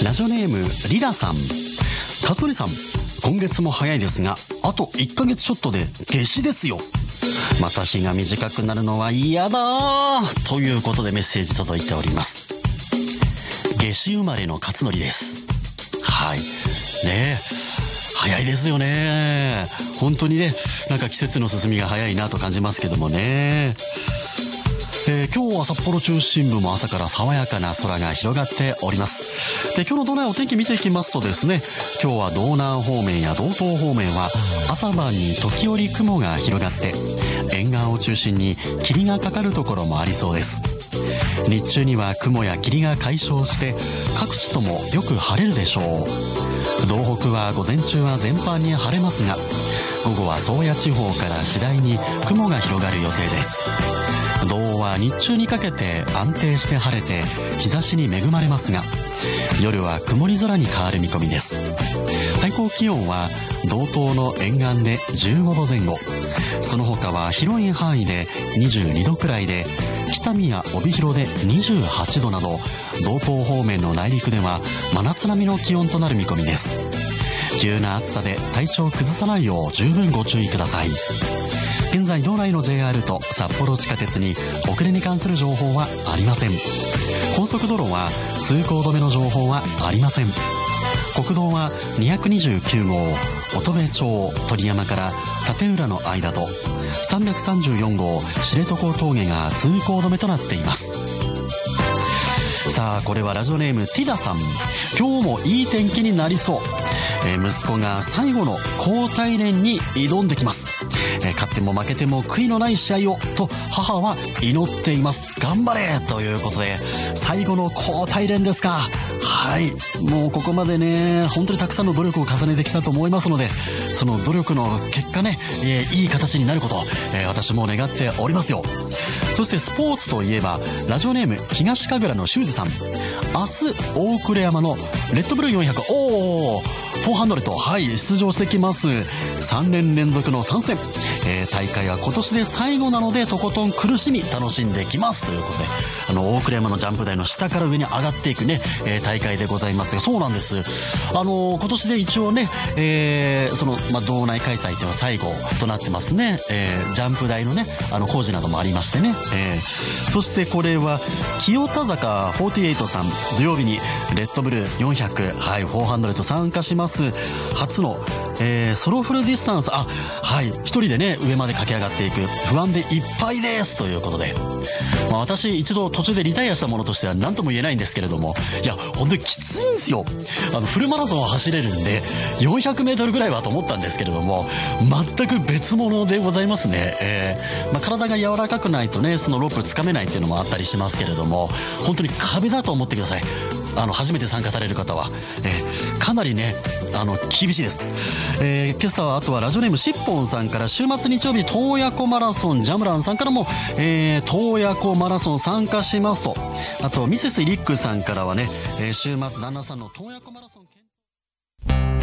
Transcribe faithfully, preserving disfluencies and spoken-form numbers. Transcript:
ラジオネームリラさん。勝則さん、今月も早いですが、あといっかげつちょっとで夏至ですよ。また日が短くなるのは嫌だということでメッセージ届いております。夏至生まれの勝則です。はいねえ、早いですよね。本当にね、なんか季節の進みが早いなと感じますけどもね。えー、今日は札幌中心部も朝から爽やかな空が広がっております。で、今日の道内お天気見ていきますとですね、今日は道南方面や道東方面は朝晩に時折雲が広がって沿岸を中心に霧がかかるところもありそうです。日中には雲や霧が解消して各地ともよく晴れるでしょう。道北は午前中は全般に晴れますが、午後は宗谷地方から次第に雲が広がる予定です。道は日中にかけて安定して晴れて日差しに恵まれますが、夜は曇り空に変わる見込みです。最高気温は道東の沿岸でじゅうごどぜん後、その他は広い範囲でにじゅうにどくらいで、北見や帯広でにじゅうはちどなど、道東方面の内陸では真夏並みの気温となる見込みです。急な暑さで体調を崩さないよう十分ご注意ください。現在道内の ジェイアール と札幌地下鉄に遅れに関する情報はありません。高速道路は通行止めの情報はありません。国道はにひゃくにじゅうきゅうごう乙部町鳥山から立浦の間とさんびゃくさんじゅうよんごう知床峠が通行止めとなっています。さあ、これはラジオネームティダさん。今日もいい天気になりそう。えー、息子が最後の高体連に挑んできます。えー、勝っても負けても悔いのない試合をと母は祈っています。頑張れということで、最後の高体連ですか。はい、もうここまでね、本当にたくさんの努力を重ねてきたと思いますので、その努力の結果ね、えー、いい形になること、えー、私も願っておりますよ。そしてスポーツといえば、ラジオネーム東神楽の修二さん。明日大倉山のレッドブルよんひゃく、おーフォーハンドレット、はい、出場してきます。さんねん連続の参戦、えー、大会は今年で最後なのでとことん苦しみ楽しんできますということで、あの大倉山のジャンプ台の下から上に上がっていくね、えー、大会でございますが、そうなんです。あのー、今年で一応ね、えー、その、まあ、道内開催というのは最後となってますね。えー、ジャンプ台のね、あの工事などもありましてね、えー、そしてこれは清田坂よんじゅうはちさん、土曜日にレッドブルよんひゃく、はい、よんひゃく参加します。初の、えー、ソロフルディスタンス、あ、はい、一人でね上まで駆け上がっていく、不安でいっぱいですということで、まあ、私一度途中でリタイアしたものとしては何とも言えないんですけれども、いや本当にきついんですよ。あのフルマラソンを走れるんでよんひゃくメートルぐらいはと思ったんですけれども、全く別物でございますね。えーまあ、体が柔らかくないとね、そのロープつかめないっていうのもあったりしますけれども、本当に壁だと思ってください。あの初めて参加される方は、えー、かなりねあの厳しいです。えー、今朝はあとはラジオネームしっぽんさんから、週末日曜日洞爺湖マラソン、ジャムランさんからも、えー、洞爺湖マラソン参加しますと、あとミセスリックさんからはね、えー、週末旦那さんの洞爺湖マラソン